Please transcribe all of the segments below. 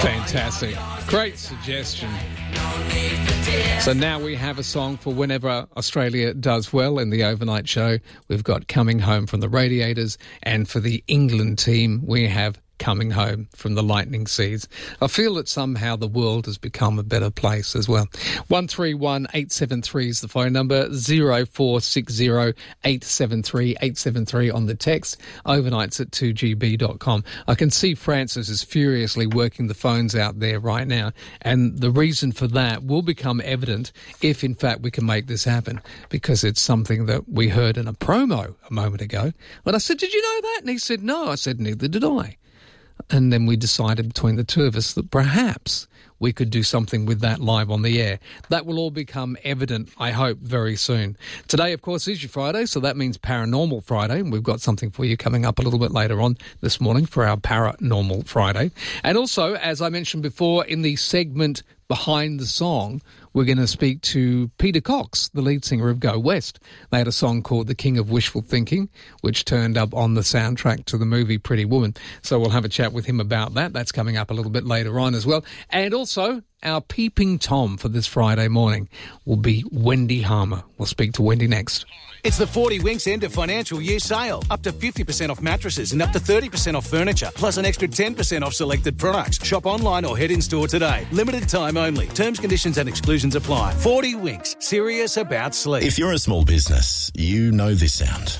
Fantastic. Great suggestion. So now we have a song for whenever Australia does well in the overnight show. We've got Coming Home from the Radiators, and for the England team, we have Coming Home from the Lightning Seeds. I feel that somehow the world has become a better place as well. 131873 is the phone number, 0460 873 873 on the text, overnights at 2gb.com. I can see Francis is furiously working the phones out there right now, and the reason for that will become evident if in fact we can make this happen, because it's something that we heard in a promo a moment ago. When I said, "Did you know that?" And he said, "No." I said, "Neither did I." And then we decided between the two of us that perhaps we could do something with that live on the air. That will all become evident, I hope, very soon. Today, of course, is your Friday, so that means Paranormal Friday, and we've got something for you coming up a little bit later on this morning for our Paranormal Friday. And also, as I mentioned before, in the segment Behind the Song, we're going to speak to Peter Cox, the lead singer of Go West. They had a song called The King of Wishful Thinking, which turned up on the soundtrack to the movie Pretty Woman. So we'll have a chat with him about that. That's coming up a little bit later on as well. And also, our Peeping Tom for this Friday morning will be Wendy Harmer. We'll speak to Wendy next. It's the 40 Winks end of financial year sale. Up to 50% off mattresses and up to 30% off furniture, plus an extra 10% off selected products. Shop online or head in store today. Limited time only. Terms, conditions and exclusions apply. 40 Winks. Serious about sleep. If you're a small business, you know this sound.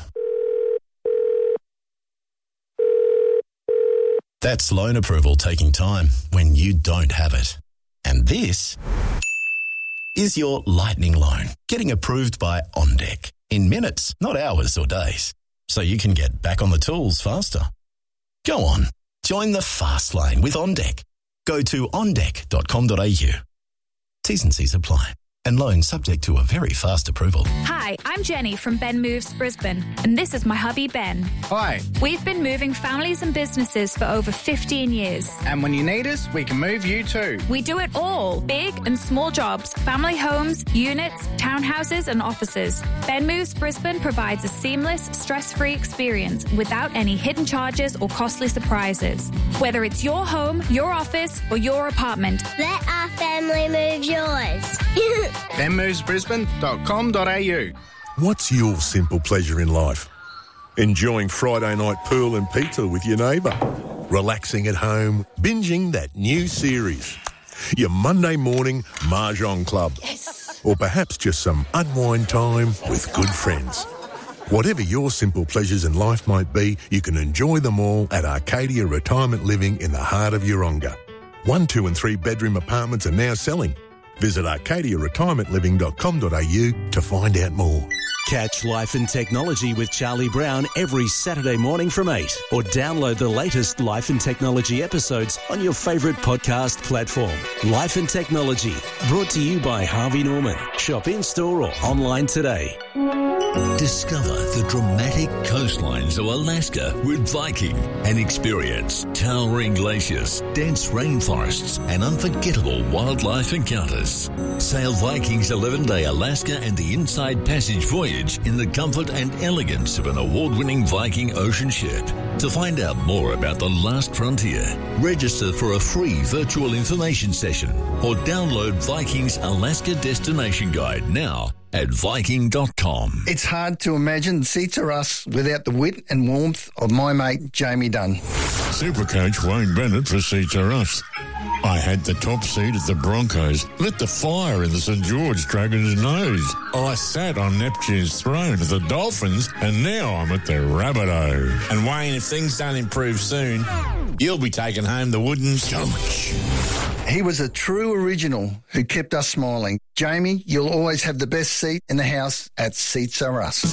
That's loan approval taking time when you don't have it. And this is your lightning loan getting approved by OnDeck in minutes, not hours or days, so you can get back on the tools faster. Go on, join the fast lane with OnDeck. Go to ondeck.com.au. T's and C's apply. And loan subject to a very fast approval. Hi, I'm Jenny from Ben Moves Brisbane, and this is my hubby Ben. Hi. We've been moving families and businesses for over 15 years. And when you need us, we can move you too. We do it all, big and small jobs, family homes, units, townhouses and offices. Ben Moves Brisbane provides a seamless, stress-free experience without any hidden charges or costly surprises. Whether it's your home, your office or your apartment, let our family move yours. benmovesbrisbane.com.au. What's your simple pleasure in life? Enjoying Friday night pool and pizza with your neighbour? Relaxing at home, binging that new series? Your Monday morning Mahjong Club? Yes. Or perhaps just some unwind time with good friends? Whatever your simple pleasures in life might be, you can enjoy them all at Arcadia Retirement Living in the heart of Yeronga. 1, 2 and 3 bedroom apartments are now selling. Visit arcadiaretirementliving.com.au to find out more. Catch Life and Technology with Charlie Brown every Saturday morning from 8, or download the latest Life and Technology episodes on your favourite podcast platform. Life and Technology, brought to you by Harvey Norman. Shop in-store or online today. Discover the dramatic coastlines of Alaska with Viking and experience towering glaciers, dense rainforests and unforgettable wildlife encounters. Sail Viking's 11-day Alaska and the Inside Passage voyage in the comfort and elegance of an award-winning Viking ocean ship. To find out more about the last frontier, register for a free virtual information session or download Viking's Alaska Destination Guide now at Viking.com. It's hard to imagine Seats Are Us without the wit and warmth of my mate Jamie Dunn. Supercoach Wayne Bennett for Seats Are Us. I had the top seat at the Broncos, lit the fire in the St George Dragons' nose. I sat on Neptune's throne at the Dolphins, and now I'm at the Rabbitohs. And Wayne, if things don't improve soon, you'll be taking home the wooden coach. He was a true original who kept us smiling. Jamie, you'll always have the best seat in the house at Seats Are Us.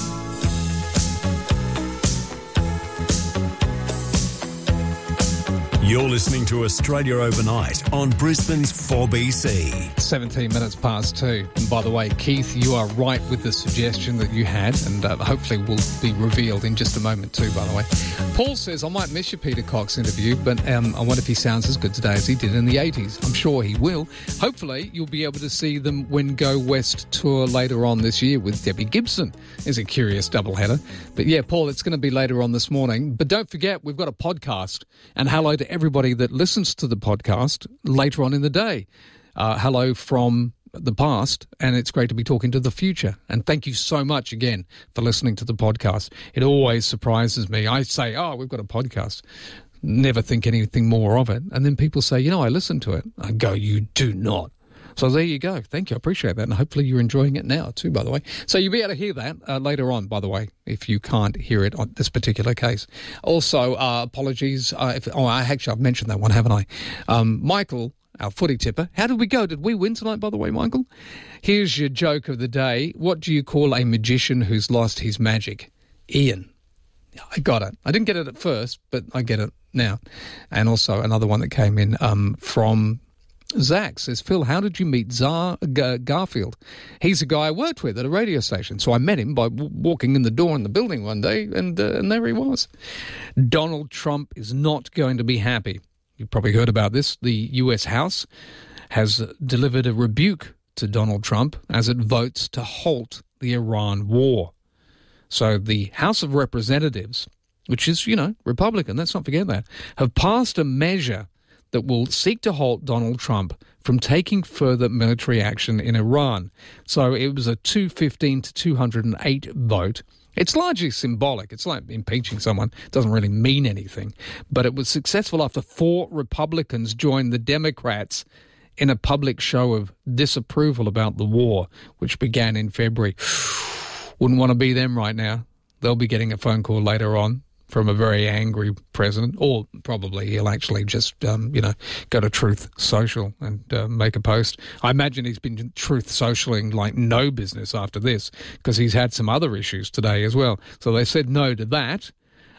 You're listening to Australia Overnight on Brisbane's 4BC. 17 minutes past 2. And by the way, Keith, you are right with the suggestion that you had, and hopefully will be revealed in just a moment too, by the way. Paul says, I might miss your Peter Cox interview, but I wonder if he sounds as good today as he did in the 80s. I'm sure he will. Hopefully, you'll be able to see them when Go West tour later on this year with Debbie Gibson. Is a curious doubleheader. But yeah, Paul, it's going to be later on this morning. But don't forget, we've got a podcast. And hello to everybody that listens to the podcast later on in the day. Hello from the past, and it's great to be talking to the future. And thank you so much again for listening to the podcast. It always surprises me. I say, oh, we've got a podcast. Never think anything more of it. And then people say, you know, I listened to it. I go, you do not. So there you go. Thank you. I appreciate that. And hopefully you're enjoying it now too, by the way. So you'll be able to hear that later on, by the way, if you can't hear it on this particular case. Also, apologies. Actually, I've mentioned that one, haven't I? Michael, our footy tipper. How did we go? Did we win tonight, by the way, Michael? Here's your joke of the day. What do you call a magician who's lost his magic? Ian. I got it. I didn't get it at first, but I get it now. And also another one that came in from Zach says, Phil, how did you meet Garfield? He's a guy I worked with at a radio station. So I met him by walking in the door in the building one day, and there he was. Donald Trump is not going to be happy. You've probably heard about this. The US House has delivered a rebuke to Donald Trump as it votes to halt the Iran war. So the House of Representatives, which is, you know, Republican, let's not forget that, have passed a measure that will seek to halt Donald Trump from taking further military action in Iran. So it was a 215 to 208 vote. It's largely symbolic. It's like impeaching someone. It doesn't really mean anything. But it was successful after 4 Republicans joined the Democrats in a public show of disapproval about the war, which began in February. Wouldn't want to be them right now. They'll be getting a phone call later on from a very angry president, or probably he'll actually just, go to Truth Social and make a post. I imagine he's been Truth Socialing like no business after this, because he's had some other issues today as well. So they said no to that.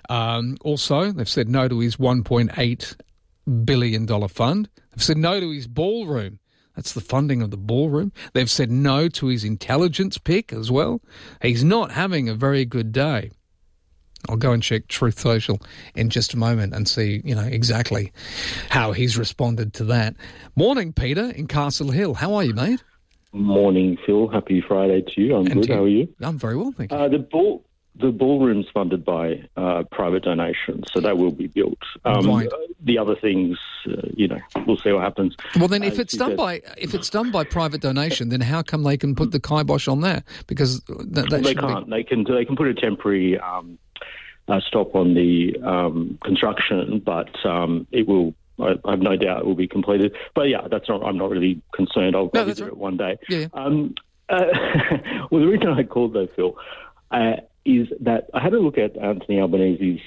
Also, they've said no to his $1.8 billion fund. They've said no to his ballroom. That's the funding of the ballroom. They've said no to his intelligence pick as well. He's not having a very good day. I'll go and check Truth Social in just a moment and see, exactly how he's responded to that. Morning, Peter in Castle Hill. How are you, mate? Morning, Phil. Happy Friday to you. I'm good. How are you? I'm very well, thank you. The ballroom's funded by private donations, so that will be built. Right. The other things, we'll see what happens. Well, then, if it's done by private donation, then how come they can put the kibosh on that? Because they can't. They can put a temporary stop on the construction, but it will. I have no doubt it will be completed. But yeah, I'm not really concerned. I'll visit it one day. Yeah. Well, the reason I called though, Phil, is that I had a look at Anthony Albanese's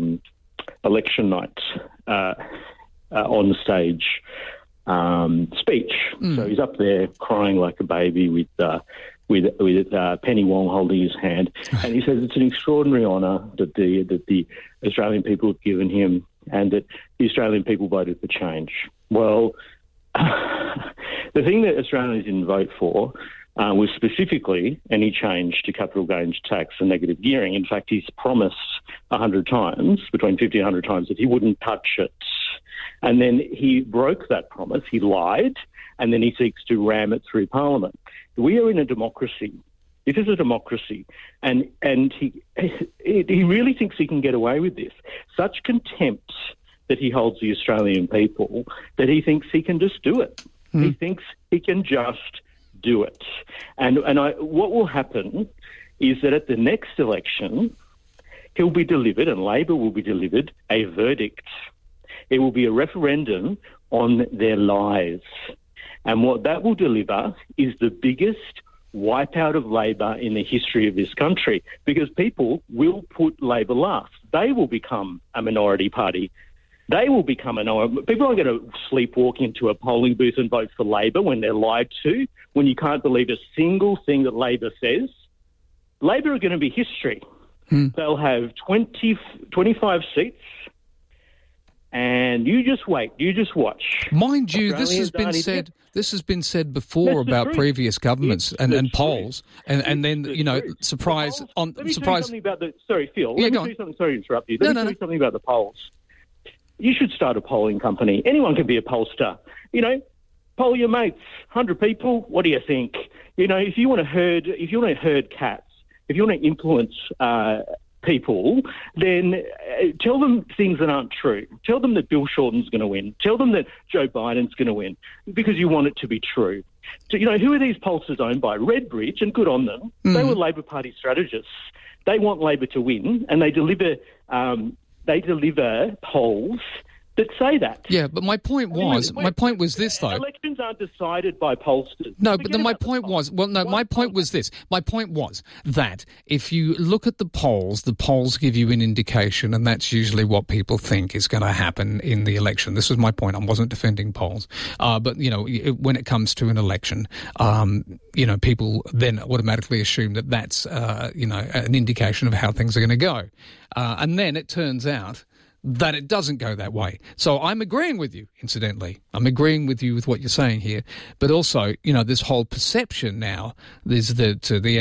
election night on stage speech. So he's up there crying like a baby with Penny Wong holding his hand, and he says it's an extraordinary honour that the Australian people have given him, and that the Australian people voted for change. Well, the thing that Australians didn't vote for was specifically any change to capital gains tax and negative gearing. In fact, he's promised 100 times, between 50 and 100 times, that he wouldn't touch it. And then he broke that promise. He lied, and then he seeks to ram it through Parliament. We are in a democracy. This is a democracy, and he really thinks he can get away with this. Such contempt that he holds the Australian people that he thinks he can just do it. He thinks he can just do it. And what will happen is that at the next election, he'll be delivered, and Labor will be delivered, a verdict. It will be a referendum on their lies. And what that will deliver is the biggest wipeout of Labor in the history of this country, because people will put Labor last. They will become a minority party. They will become people aren't going to sleepwalk into a polling booth and vote for Labor when they're lied to, when you can't believe a single thing that Labor says. Labor are going to be history. They'll have 25 seats, and you just wait, you just watch. Mind you, this has been said before about previous governments and polls, and then surprise. Let me tell you something about sorry, Phil. Let me tell you something. Sorry to interrupt you. Let me tell you something about the polls. You should start a polling company. Anyone can be a pollster. Poll your mates, 100 people. What do you think? If you want to herd cats, if you want to influence people, then tell them things that aren't true. Tell them that Bill Shorten's going to win. Tell them that Joe Biden's going to win because you want it to be true. So, who are these pollsters owned by? Redbridge, and good on them. They were Labor Party strategists. They want Labor to win, and they deliver polls that say that. Yeah, but my point was this, though. Elections aren't decided by pollsters. No, but then my point was this. My point was that if you look at the polls give you an indication, and that's usually what people think is going to happen in the election. This was my point. I wasn't defending polls. But, when it comes to an election, people then automatically assume that that's, an indication of how things are going to go. And then it turns out that it doesn't go that way. So I'm agreeing with you, incidentally. I'm agreeing with you with what you're saying here. But also, this whole perception now is that the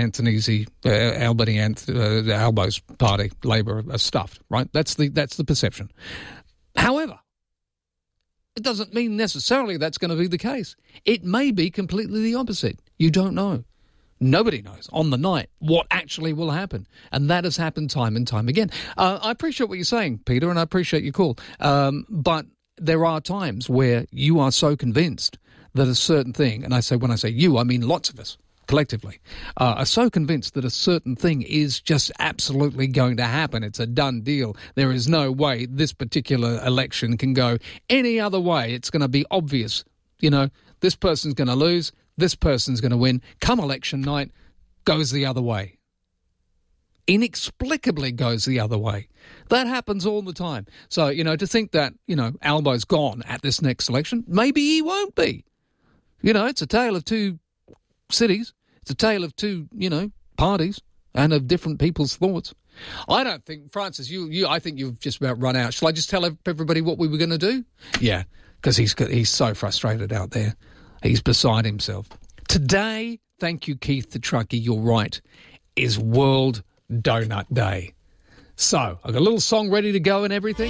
Albo's party, Labor, are stuffed, right? That's the perception. However, it doesn't mean necessarily that's going to be the case. It may be completely the opposite. You don't know. Nobody knows on the night what actually will happen. And that has happened time and time again. I appreciate what you're saying, Peter, and I appreciate your call. But there are times where you are so convinced that a certain thing, and when I say you, I mean lots of us collectively, are so convinced that a certain thing is just absolutely going to happen. It's a done deal. There is no way this particular election can go any other way. It's going to be obvious. This person's going to lose. This person's going to win. Come election night, goes the other way. Inexplicably goes the other way. That happens all the time. So, to think that, Albo's gone at this next election, maybe he won't be. It's a tale of two cities. It's a tale of two, parties and of different people's thoughts. I don't think, Francis, I think you've just about run out. Shall I just tell everybody what we were going to do? Yeah, because he's so frustrated out there. He's beside himself. Today, thank you, Keith the Truckie, you're right, is World Donut Day. So, I've got a little song ready to go and everything.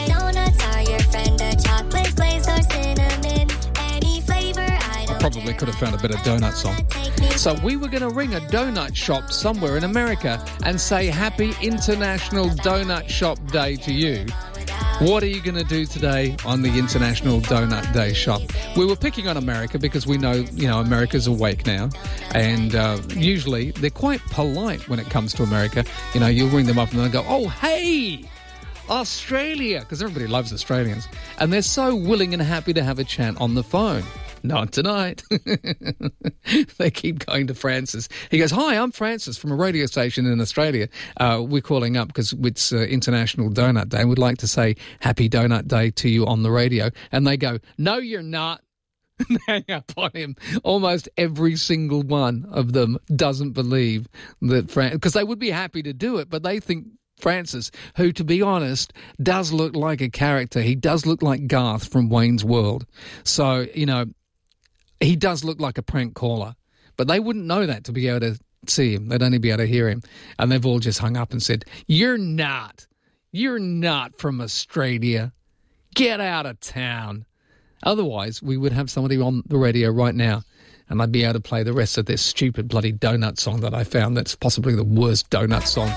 I probably could have found a better donut song. So we were going to ring a donut shop somewhere in America and say Happy International Donut Shop Day to you. What are you going to do today on the International Donut Day shop? We were picking on America because we know, America's awake now. And usually they're quite polite when it comes to America. You'll ring them up and they'll go, oh, hey, Australia, because everybody loves Australians. And they're so willing and happy to have a chat on the phone. Not tonight. They keep going to Francis. He goes, hi, I'm Francis from a radio station in Australia. We're calling up because it's International Donut Day. We'd like to say Happy Donut Day to you on the radio. And they go, no, you're not. Hang up on him. Almost every single one of them doesn't believe that because they would be happy to do it, but they think Francis, who, to be honest, does look like a character. He does look like Garth from Wayne's World. So, he does look like a prank caller. But they wouldn't know that to be able to see him. They'd only be able to hear him. And they've all just hung up and said, You're not from Australia. Get out of town. Otherwise, we would have somebody on the radio right now and I'd be able to play the rest of this stupid bloody donut song that I found that's possibly the worst donut song.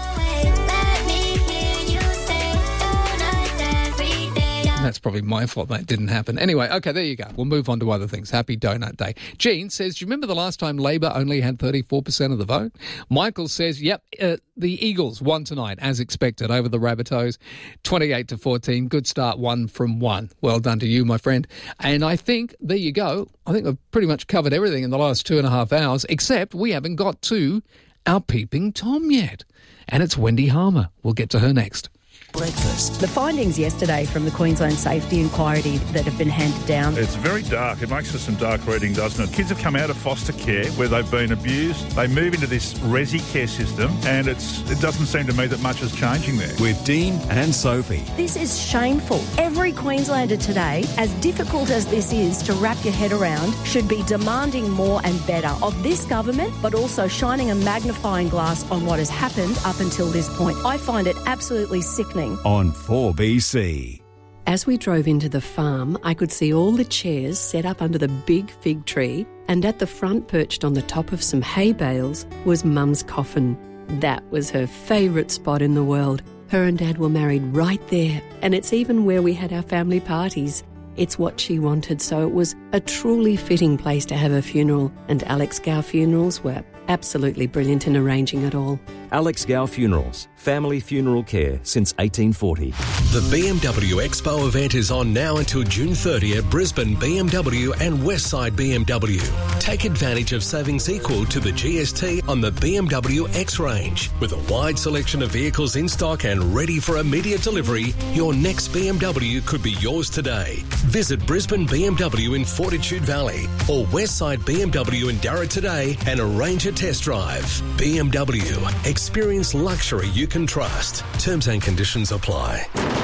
That's probably my fault that didn't happen. Anyway, okay, there you go. We'll move on to other things. Happy Donut Day. Jean says, do you remember the last time Labor only had 34% of the vote? Michael says, yep, the Eagles won tonight, as expected, over the Rabbitohs, 28-14. Good start, 1 from 1. Well done to you, my friend. And I think, there you go, I think we've pretty much covered everything in the last 2.5 hours, except we haven't got to our Peeping Tom yet. And it's Wendy Harmer. We'll get to her next. Breakfast. The findings yesterday from the Queensland Safety Inquiry that have been handed down. It's very dark. It makes for some dark reading, doesn't it? Kids have come out of foster care where they've been abused. They move into this resi care system and it doesn't seem to me that much is changing there. With Dean and Sophie. This is shameful. Every Queenslander today, as difficult as this is to wrap your head around, should be demanding more and better of this government, but also shining a magnifying glass on what has happened up until this point. I find it absolutely sickening. On 4BC. As we drove into the farm, I could see all the chairs set up under the big fig tree, and at the front, perched on the top of some hay bales, was Mum's coffin. That was her favourite spot in the world. Her and Dad were married right there, and it's even where we had our family parties. It's what she wanted, so it was a truly fitting place to have her funeral, and Alex Gow Funerals were absolutely brilliant in arranging it all. Alex Gow Funerals, family funeral care since 1840. The BMW Expo event is on now until June 30 at Brisbane BMW and Westside BMW. Take advantage of savings equal to the GST on the BMW X range. With a wide selection of vehicles in stock and ready for immediate delivery, your next BMW could be yours today. Visit Brisbane BMW in Fortitude Valley or Westside BMW in Darra today and arrange a test drive. BMW. Experience luxury you can trust. Terms and conditions apply.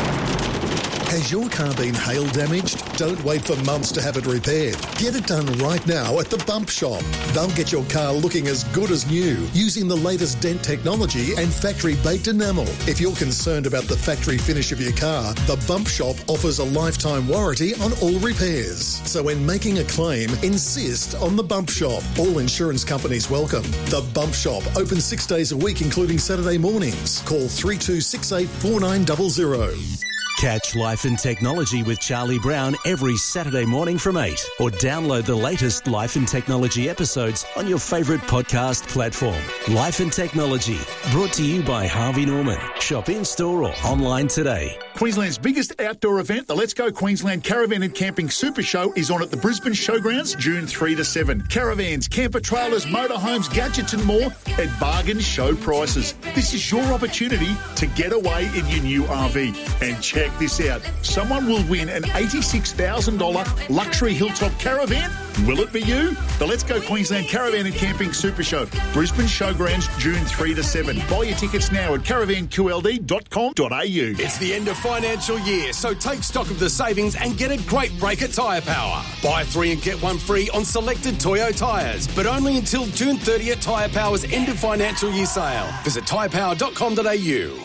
Has your car been hail damaged? Don't wait for months to have it repaired. Get it done right now at the Bump Shop. They'll get your car looking as good as new using the latest dent technology and factory-baked enamel. If you're concerned about the factory finish of your car, the Bump Shop offers a lifetime warranty on all repairs. So when making a claim, insist on the Bump Shop. All insurance companies welcome. The Bump Shop, open 6 days a week, including Saturday mornings. Call 3268 4900. Catch Life and Technology with Charlie Brown every Saturday morning from 8, or download the latest Life and Technology episodes on your favourite podcast platform. Life and Technology, brought to you by Harvey Norman. Shop in-store or online today. Queensland's biggest outdoor event, the Let's Go Queensland Caravan and Camping Super Show, is on at the Brisbane Showgrounds June 3 to 7. Caravans, camper trailers, motorhomes, gadgets and more at bargain show prices. This is your opportunity to get away in your new RV. And check this out. Someone will win an $86,000 luxury hilltop caravan. Will it be you? The Let's Go Queensland Caravan and Camping Super Show, Brisbane Showgrounds June 3 to 7. Buy your tickets now at caravanqld.com.au. It's the end of financial year, so take stock of the savings and get a great break at Tyre Power. Buy 3 and get 1 free on selected Toyo tyres, but only until June 30 at Tyre Power's end of financial year sale. Visit tyrepower.com.au.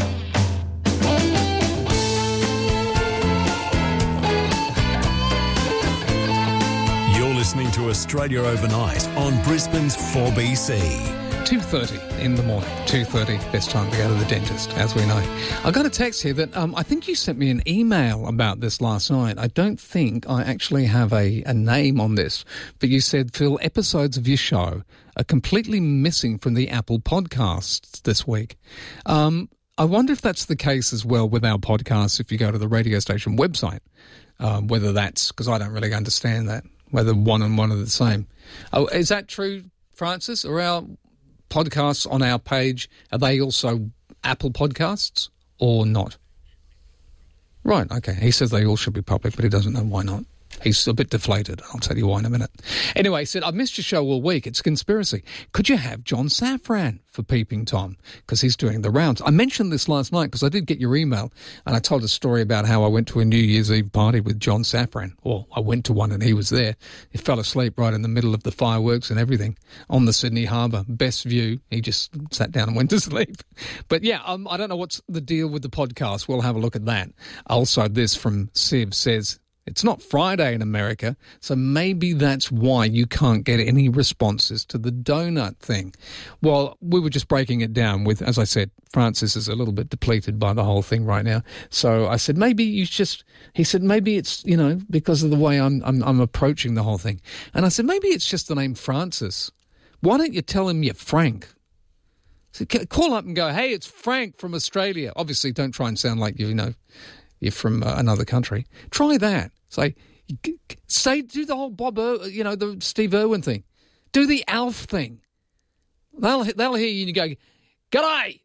Listening to Australia Overnight on Brisbane's 4BC. 2:30 in the morning. 2:30, best time to go to the dentist, as we know. I got a text here that I think you sent me an email about this last night. I don't think I actually have a name on this, but you said, Phil, episodes of your show are completely missing from the Apple podcasts this week. I wonder if that's the case as well with our podcasts if you go to the radio station website, whether that's, because I don't really understand that, whether one and one are the same. Oh, is that true, Francis? Are our podcasts on our page, are they also Apple podcasts or not? Right, okay. He says they all should be public, but he doesn't know why not. He's a bit deflated. I'll tell you why in a minute. Anyway, he said, I've missed your show all week. It's a conspiracy. Could you have John Safran for Peeping Tom? Because he's doing the rounds. I mentioned this last night because I did get your email and I told a story about how I went to a New Year's Eve party with John Safran. Or I went to one and he was there. He fell asleep right in the middle of the fireworks and everything on the Sydney Harbour. Best view. He just sat down and went to sleep. But yeah, I don't know what's the deal with the podcast. We'll have a look at that. Also, this from Siv says, it's not Friday in America, so maybe that's why you can't get any responses to the donut thing. Well, we were just breaking it down with, as I said, Francis is a little bit depleted by the whole thing right now. So I said, maybe he said, maybe it's, because of the way I'm approaching the whole thing. And I said, maybe it's just the name Francis. Why don't you tell him you're Frank? So call up and go, hey, it's Frank from Australia. Obviously, don't try and sound like you're from another country. Try that. Do the whole the Steve Irwin thing. Do the Alf thing. They'll hear you and you go, g'day,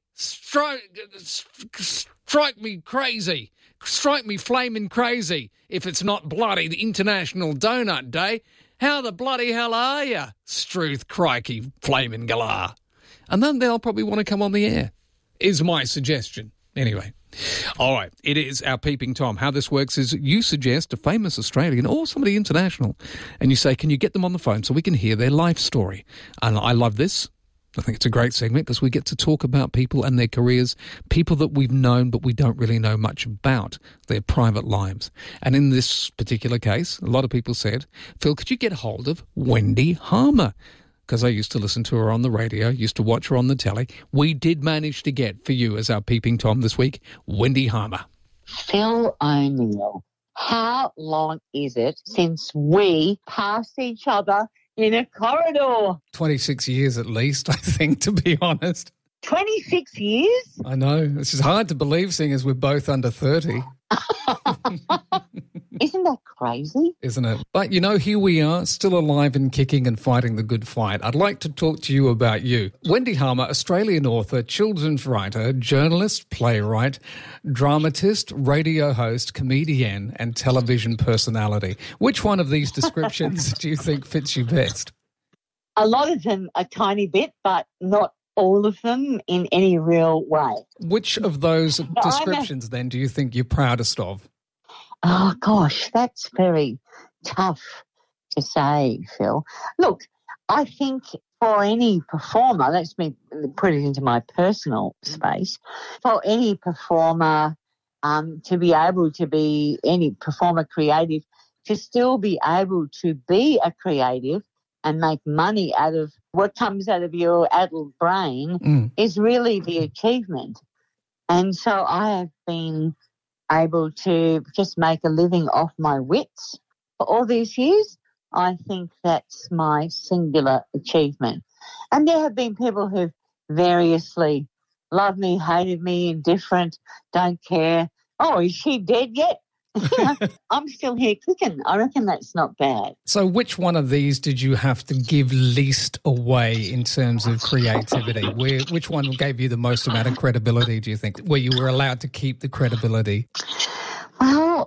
strike me crazy. Strike me flaming crazy if it's not bloody the International Donut Day. How the bloody hell are you, Struth crikey flaming galah? And then they'll probably want to come on the air, is my suggestion. Anyway. All right, it is our Peeping Tom. How this works is you suggest a famous Australian or somebody international, and you say, can you get them on the phone so we can hear their life story? And I love this. I think it's a great segment because we get to talk about people and their careers, people that we've known but we don't really know much about their private lives. And in this particular case, a lot of people said, Phil, could you get hold of Wendy Harmer? because I used to listen to her on the radio, used to watch her on the telly, we did manage to get for you as our Peeping Tom this week, Wendy Harmer. Phil O'Neill, how long is it since we passed each other in a corridor? 26 years at least, I think, to be honest. 26 years? I know. It's just hard to believe, seeing as we're both under 30. Isn't that crazy? Isn't it? But, you know, here we are, still alive and kicking and fighting the good fight. I'd like to talk to you about you. Wendy Harmer, Australian author, children's writer, journalist, playwright, dramatist, radio host, comedian and television personality. Which one of these descriptions do you think fits you best? A lot of them a tiny bit, but not all of them in any real way. Which of those descriptions, then, do you think you're proudest of? Oh, gosh, that's very tough to say, Phil. Look, I think for any performer, let's me put it into my personal space, for any performer to be able to be, any performer creative, to still be able to be a creative and make money out of what comes out of your adult brain is really the achievement. And so I have been able to just make a living off my wits for all these years. I think that's my singular achievement. And there have been people who've variously loved me, hated me, indifferent, don't care. Oh, is she dead yet? I'm still here kicking. I reckon that's not bad. So which one of these did you have to give least away in terms of creativity? Which one gave you the most amount of credibility, do you think, where you were allowed to keep the credibility? Well,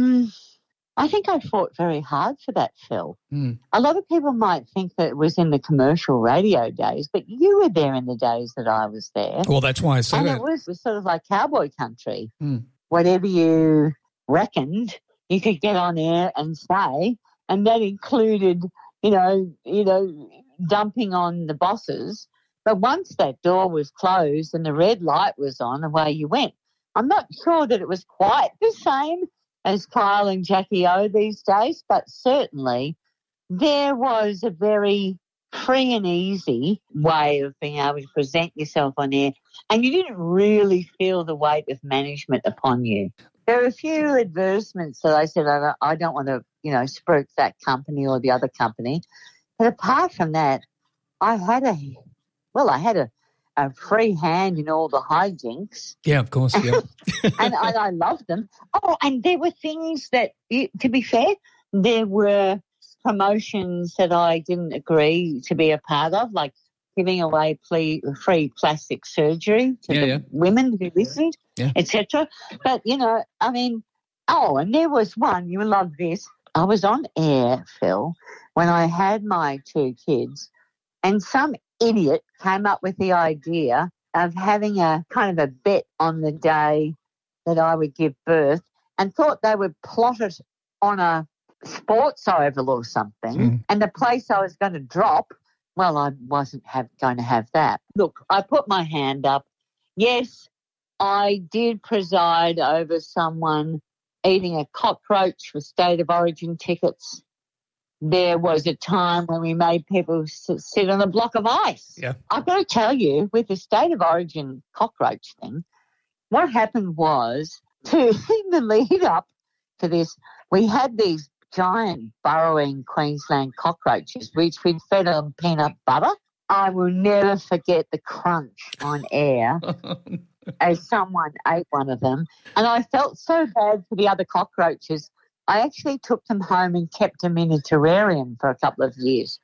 I think I fought very hard for that, Phil. A lot of people might think that it was in the commercial radio days, but you were there in the days that I was there. Well, that's why I said and it. it was sort of like cowboy country. Whatever you reckoned you could get on air and say, and that included, you know, dumping on the bosses. But once that door was closed and the red light was on, away you went. I'm not sure that it was quite the same as Kyle and Jackie O these days, but certainly there was a very free and easy way of being able to present yourself on air, and you didn't really feel the weight of management upon you. There are a few advertisements that I said I don't want to, spruik that company or the other company. But apart from that, I had a free hand in all the hijinks. Yeah, of course, yeah. and I loved them. Oh, and there were things that, to be fair, there were promotions that I didn't agree to be a part of, like giving away free plastic surgery to the women who listened, etc. But, and there was one, you will love this. I was on air, Phil, when I had my two kids, and some idiot came up with the idea of having a kind of a bet on the day that I would give birth, and thought they would plot it on a sports oval or something, and the place I was going to drop, well, I wasn't going to have that. Look, I put my hand up. Yes, I did preside over someone eating a cockroach for State of Origin tickets. There was a time when we made people sit on a block of ice. Yeah. I've got to tell you, with the State of Origin cockroach thing, what happened was, in the lead up to this, we had these giant burrowing Queensland cockroaches, which we'd fed on peanut butter. I will never forget the crunch on air as someone ate one of them. And I felt so bad for the other cockroaches, I actually took them home and kept them in a terrarium for a couple of years.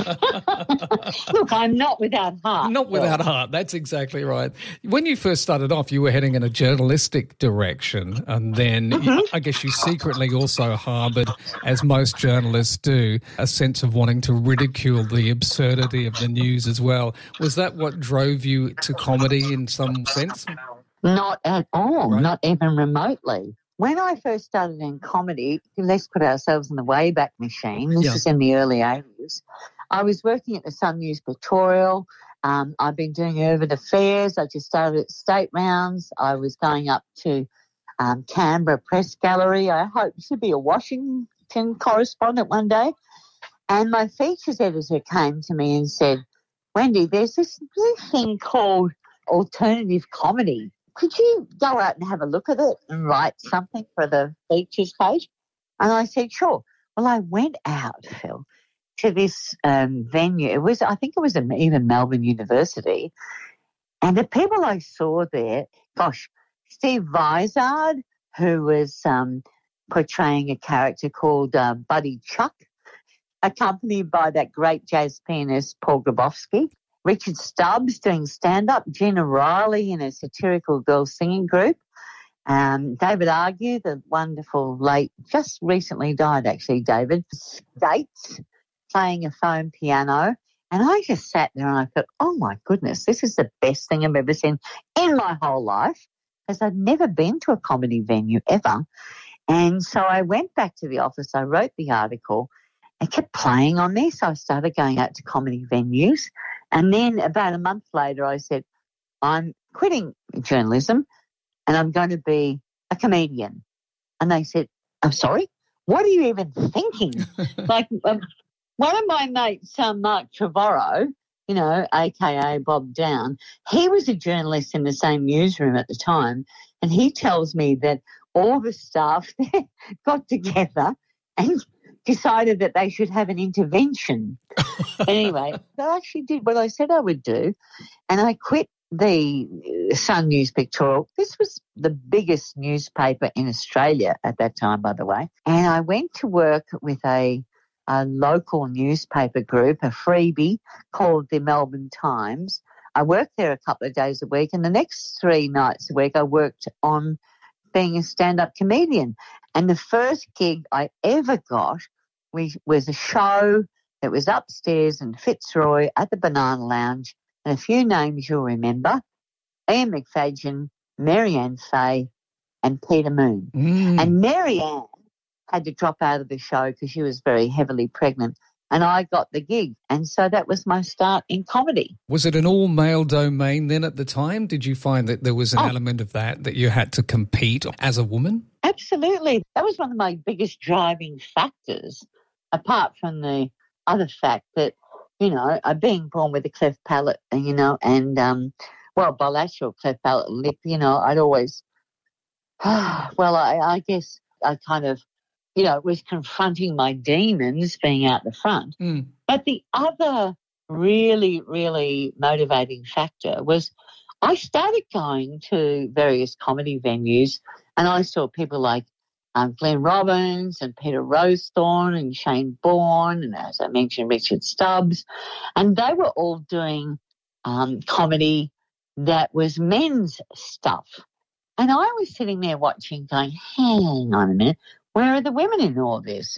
Look, I'm not without heart. Not without heart. That's exactly right. When you first started off, you were heading in a journalistic direction, and then I guess you secretly also harboured, as most journalists do, a sense of wanting to ridicule the absurdity of the news as well. Was that what drove you to comedy in some sense? Not at all, not even remotely. When I first started in comedy, let's put ourselves in the Wayback Machine. This is in the early 80s. I was working at the Sun News Pictorial. I've been doing urban affairs. I just started at State Rounds. I was going up to Canberra Press Gallery. I hope to be a Washington correspondent one day. And my features editor came to me and said, Wendy, there's this new thing called alternative comedy. Could you go out and have a look at it and write something for the features page? And I said, sure. Well, I went out, Phil, to this venue. I think it was even Melbourne University. And the people I saw there, gosh, Steve Vizard, who was portraying a character called Buddy Chuck, accompanied by that great jazz pianist Paul Grabowski, Richard Stubbs doing stand-up, Gina Riley in a satirical girl singing group, David Argue, the wonderful late, just recently died actually, David Gates, playing a foam piano. And I just sat there and I thought, oh my goodness, this is the best thing I've ever seen in my whole life, because I'd never been to a comedy venue ever. And so I went back to the office, I wrote the article, it kept playing on me, so I started going out to comedy venues. And then about a month later, I said, I'm quitting journalism and I'm going to be a comedian. And they said, I'm sorry, what are you even thinking? Like one of my mates, Mark Trevorrow, you know, a.k.a. Bob Down, he was a journalist in the same newsroom at the time, and he tells me that all the staff there got together and decided that they should have an intervention. Anyway, I actually did what I said I would do, and I quit the Sun News Pictorial. This was the biggest newspaper in Australia at that time, by the way, and I went to work with a local newspaper group, a freebie called the Melbourne Times. I worked there a couple of days a week, and the next 3 nights a week I worked on being a stand-up comedian. And the first gig I ever got was a show that was upstairs in Fitzroy at the Banana Lounge, and a few names you'll remember, Ian McFadyen, Marianne Fay, and Peter Moon. And Marianne had to drop out of the show because she was very heavily pregnant, and I got the gig. And so that was my start in comedy. Was it an all-male domain then at the time? Did you find that there was an element of that you had to compete as a woman? Absolutely. That was one of my biggest driving factors, apart from the other fact that, you know, being born with a cleft palate, you know, and, bilateral cleft palate lip, you know, I'd always, I guess I kind of, you know, was confronting my demons being out the front. But the other really, really motivating factor was I started going to various comedy venues, and I saw people like Glenn Robbins and Peter Rosethorn and Shane Bourne and, as I mentioned, Richard Stubbs, and they were all doing comedy that was men's stuff. And I was sitting there watching going, hang on a minute, where are the women in all this?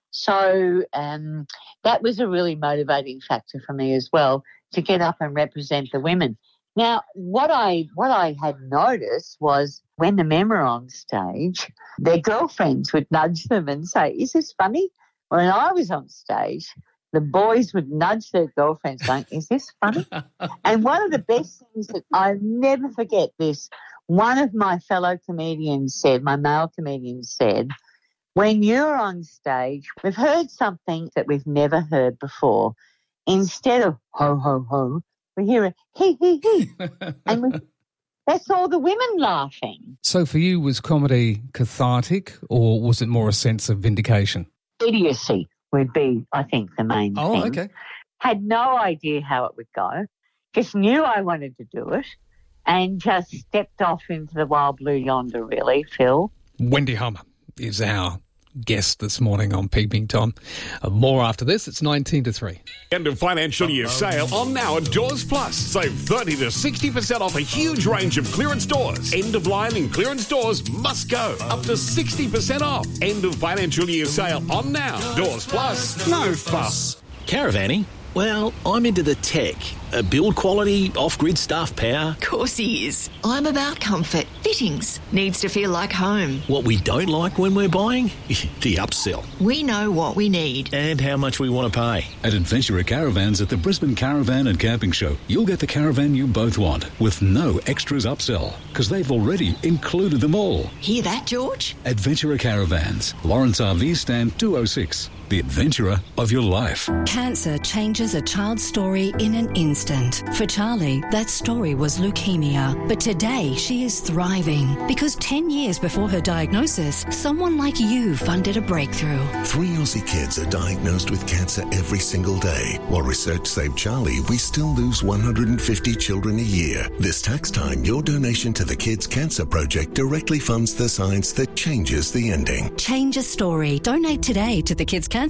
So that was a really motivating factor for me as well, to get up and represent the women. Now, what I had noticed was when the men were on stage, their girlfriends would nudge them and say, is this funny? When I was on stage, the boys would nudge their girlfriends going, is this funny? And one of the best things that I'll never forget this, one of my fellow comedians said, my male comedians said, when you're on stage, we've heard something that we've never heard before. Instead of ho, ho, ho, we hear a he, he, he. And that's all the women laughing. So for you, was comedy cathartic, or was it more a sense of vindication? Idiocy would be, I think, the main thing. Oh, okay. Had no idea how it would go. Just knew I wanted to do it and just stepped off into the wild blue yonder, really, Phil. Wendy Hummer is our guest this morning on Peeping Tom. More after this. It's 19 to 3. End of financial year sale on now at Doors Plus. Save 30 to 60% off a huge range of clearance doors. End of line and clearance doors must go. Up to 60% off. End of financial year sale on now. Doors Plus. No fuss. Caravanning? Well, I'm into the tech. Build quality, off-grid stuff, power. Of course he is. I'm about comfort. Fittings. Needs to feel like home. What we don't like when we're buying? The upsell. We know what we need. And how much we want to pay. At Adventurer Caravans at the Brisbane Caravan and Camping Show, you'll get the caravan you both want with no extras upsell, because they've already included them all. Hear that, George? Adventurer Caravans, Lawrence RV Stand 206. the adventurer of your life. Cancer changes a child's story in an instant. For Charlie, that story was leukemia. But today, she is thriving because 10 years before her diagnosis, someone like you funded a breakthrough. 3 Aussie kids are diagnosed with cancer every single day. While research saved Charlie, we still lose 150 children a year. This tax time, your donation to the Kids Cancer Project directly funds the science that changes the ending. Change a story. Donate today to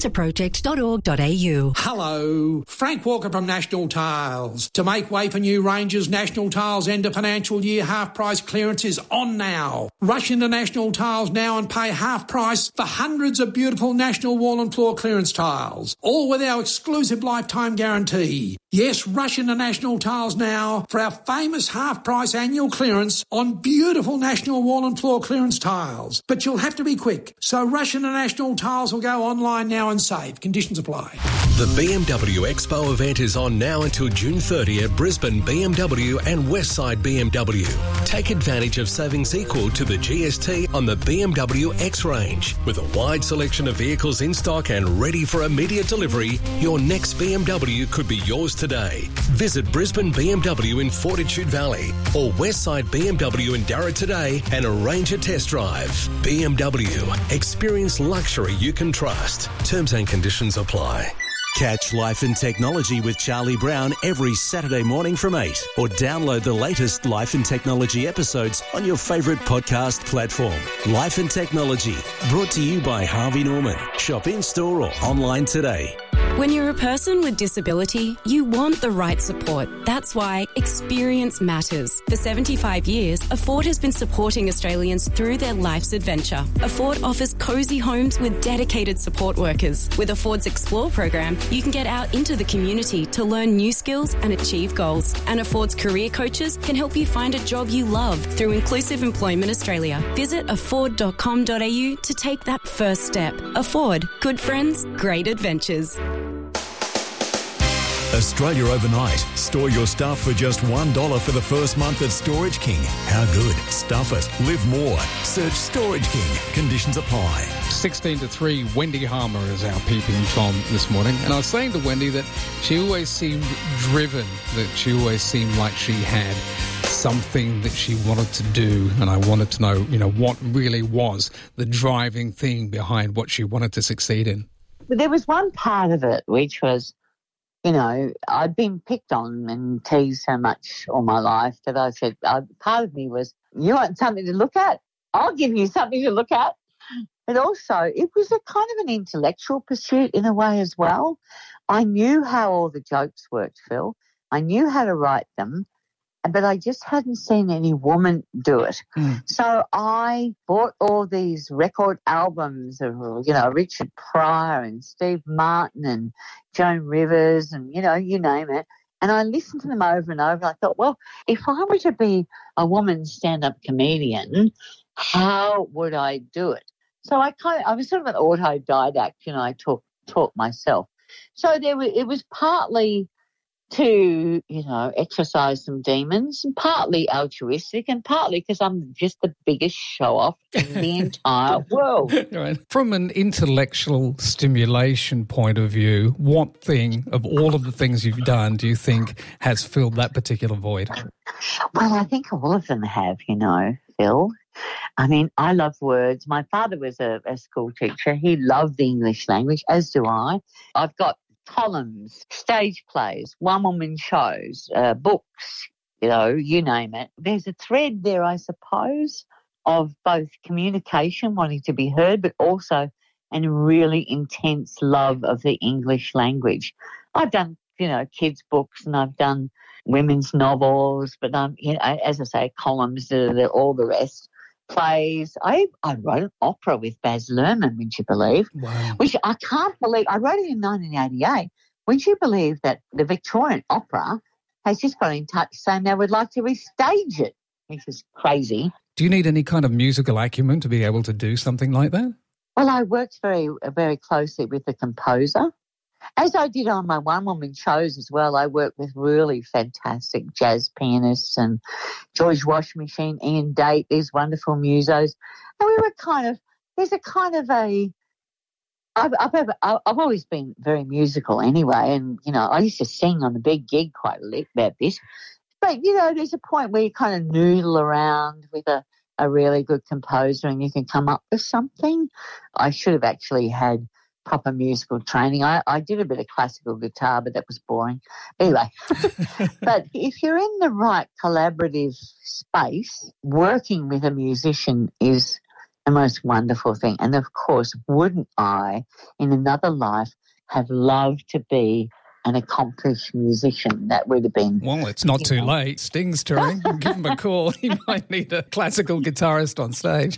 thekidscancerproject.org.au. Hello, Frank Walker from National Tiles. To make way for new ranges, National Tiles end of financial year half price clearance is on now. Rush into National Tiles now and pay half price for hundreds of beautiful National wall and floor clearance tiles, all with our exclusive lifetime guarantee. Yes, rush into National Tiles now for our famous half price annual clearance on beautiful National wall and floor clearance tiles. But you'll have to be quick, so rush into National Tiles or go online now and save. Conditions apply. The BMW Expo event is on now until June 30 at Brisbane BMW and Westside BMW. Take advantage of savings equal to the GST on the BMW X range. With a wide selection of vehicles in stock and ready for immediate delivery, your next BMW could be yours today. Visit Brisbane BMW in Fortitude Valley or Westside BMW in Darra today and arrange a test drive. BMW. Experience luxury you can trust. Terms and conditions apply. Catch Life and Technology with Charlie Brown every Saturday morning from 8 or download the latest Life and Technology episodes on your favourite podcast platform. Life and Technology, brought to you by Harvey Norman. Shop in-store or online today. When you're a person with disability, you want the right support. That's why experience matters. For 75 years, Afford has been supporting Australians through their life's adventure. Afford offers cosy homes with dedicated support workers. With Afford's Explore program, you can get out into the community to learn new skills and achieve goals. And Afford's career coaches can help you find a job you love through Inclusive Employment Australia. Visit afford.com.au to take that first step. Afford. Good friends, great adventures. Australia overnight. Store your stuff for just $1 for the first month at Storage King. How good? Stuff it. Live more. Search Storage King. Conditions apply. 16-3, Wendy Harmer is our peeping Tom this morning. And I was saying to Wendy that she always seemed driven, that she always seemed like she had something that she wanted to do. And I wanted to know, what really was the driving thing behind what she wanted to succeed in. But there was one part of it which was, I'd been picked on and teased so much all my life that I said, part of me was, you want something to look at? I'll give you something to look at. But also, it was a kind of an intellectual pursuit in a way as well. I knew how all the jokes worked, Phil. I knew how to write them, but I just hadn't seen any woman do it. So I bought all these record albums of, Richard Pryor and Steve Martin and Joan Rivers and, you name it. And I listened to them over and over. And I thought, well, if I were to be a woman stand-up comedian, how would I do it? So I was sort of an autodidact, I taught myself. So it was partly to, exercise some demons, and partly altruistic, and partly because I'm just the biggest show-off in the entire world. Right. From an intellectual stimulation point of view, what thing of all of the things you've done do you think has filled that particular void? Well, I think all of them have, Phil. I mean, I love words. My father was a school teacher. He loved the English language, as do I. I've got columns, stage plays, one-woman shows, books, you name it. There's a thread there, I suppose, of both communication, wanting to be heard, but also a really intense love of the English language. I've done, kids' books and I've done women's novels, but, as I say, columns, all the rest. Plays. I wrote an opera with Baz Luhrmann, would you believe? Wow. Which I can't believe. I wrote it in 1988. Would you believe that the Victorian Opera has just got in touch saying they would like to restage it, which is crazy. Do you need any kind of musical acumen to be able to do something like that? Well, I worked very, very closely with the composer. As I did on my one-woman shows as well, I worked with really fantastic jazz pianists and George Washington, Ian Date, these wonderful musos. And we were there's a I've always been very musical anyway, and, you know, I used to sing on the big gig quite a bit. But, you know, there's a point where you kind of noodle around with a really good composer and you can come up with something. I should have actually had proper musical training. I did a bit of classical guitar, but that was boring. Anyway, but if you're in the right collaborative space, working with a musician is the most wonderful thing. And, of course, wouldn't I, in another life, have loved to be an accomplished musician? That would have been... Well, it's not too late. Sting's touring. Give him a call. He might need a classical guitarist on stage.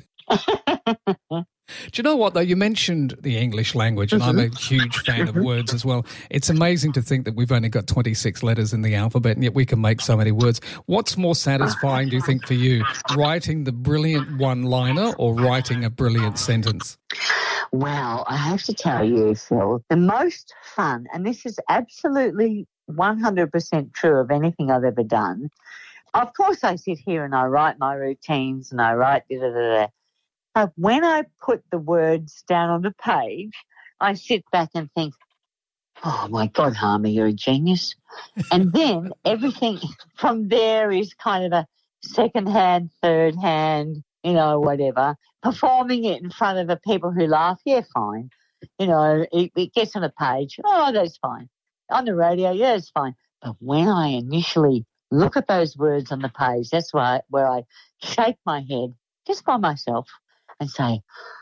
Do you know what, though? You mentioned the English language, and I'm a huge fan of words as well. It's amazing to think that we've only got 26 letters in the alphabet, and yet we can make so many words. What's more satisfying, do you think, for you, writing the brilliant one-liner or writing a brilliant sentence? Well, I have to tell you, Phil, the most fun, and this is absolutely 100% true of anything I've ever done. Of course, I sit here and I write my routines and I write da-da-da-da. But when I put the words down on the page, I sit back and think, oh, my God, Harmer, you're a genius. And then everything from there is kind of a second hand, third hand, you know, whatever. Performing it in front of the people who laugh, yeah, fine. You know, it gets on a page, oh, that's fine. On the radio, yeah, it's fine. But when I initially look at those words on the page, that's where I shake my head just by myself and say,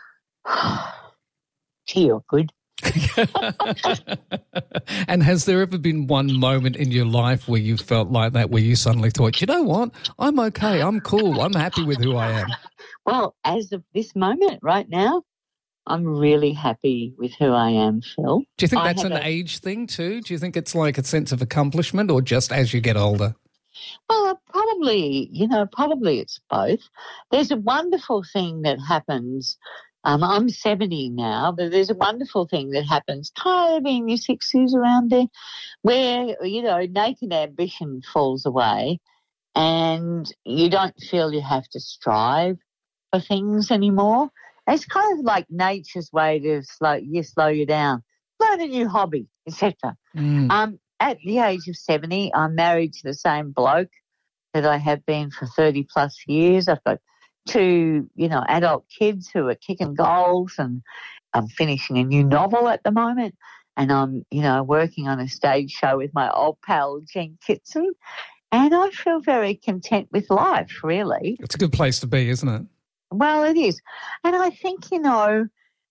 gee, you're good. And has there ever been one moment in your life where you felt like that, where you suddenly thought, you know what, I'm okay, I'm cool, I'm happy with who I am? Well, as of this moment right now, I'm really happy with who I am, Phil. Do you think that's an age thing too? Do you think it's like a sense of accomplishment or just as you get older? Well, probably it's both. There's a wonderful thing that happens. I'm 70 now, but there's a wonderful thing that happens kind of in your 60s around there where, you know, naked ambition falls away and you don't feel you have to strive for things anymore. It's kind of like nature's way to slow you down. Learn a new hobby, etc. At the age of 70, I'm married to the same bloke that I have been for 30 plus years. I've got 2, you know, adult kids who are kicking goals, and I'm finishing a new novel at the moment, and I'm, you know, working on a stage show with my old pal Jen Kitson, and I feel very content with life, really. It's a good place to be, isn't it? Well, it is. And I think, you know,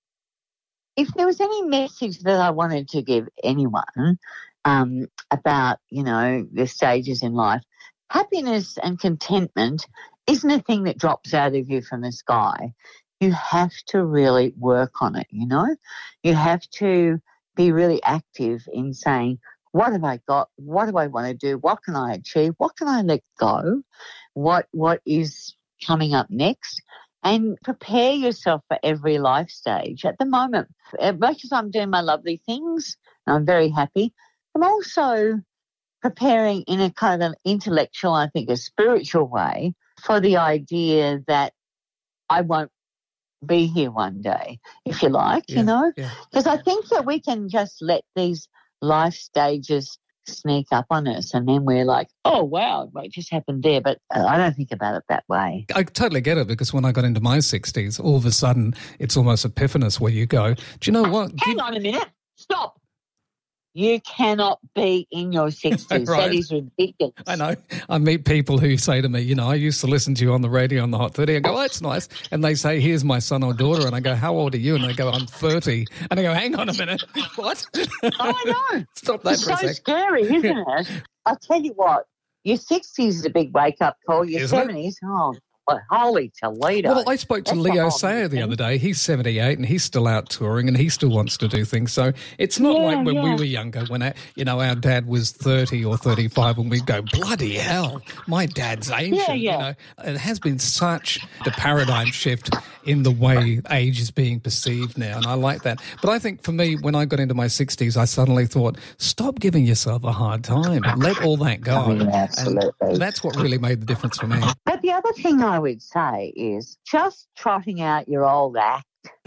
if there was any message that I wanted to give anyone about, you know, the stages in life, happiness and contentment isn't a thing that drops out of you from the sky. You have to really work on it, you know. You have to be really active in saying, what have I got? What do I want to do? What can I achieve? What can I let go? What is coming up next? And prepare yourself for every life stage. At the moment, as much as I'm doing my lovely things, and I'm very happy, I'm also preparing in a kind of an intellectual, I think a spiritual way, for the idea that I won't be here one day, if you like, you know. Because I think that we can just let these life stages sneak up on us and then we're like, oh, wow, what just happened there? But I don't think about it that way. I totally get it, because when I got into my 60s, all of a sudden it's almost epiphanous where you go, do you know what? Hang on a minute. Stop. You cannot be in your 60s. Right. That is ridiculous. I know. I meet people who say to me, you know, I used to listen to you on the radio on the Hot 30. I go, oh, that's nice. And they say, here's my son or daughter. And I go, how old are you? And they go, I'm 30. And I go, hang on a minute. What? I know. Stop that it's for a so sec. scary, isn't it? I'll tell you what, your 60s is a big wake-up call. Your Isn't 70s, oh, holy Toledo. Well, I spoke to Leo Sayer the other day. He's 78 and he's still out touring and he still wants to do things. So it's not like when we were younger, when our dad was 30 or 35 and we'd go, bloody hell, my dad's ancient. You know, it has been such a paradigm shift in the way age is being perceived now, and I like that. But I think for me, when I got into my 60s, I suddenly thought, stop giving yourself a hard time. Let all that go. Absolutely. And that's what really made the difference for me. But the other thing I would say is just trotting out your old act